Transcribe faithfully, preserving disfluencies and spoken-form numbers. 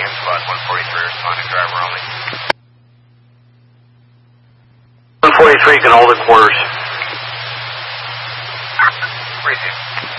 M squad, one forty-three responding, driver only. one forty-three can hold at quarters. Receive.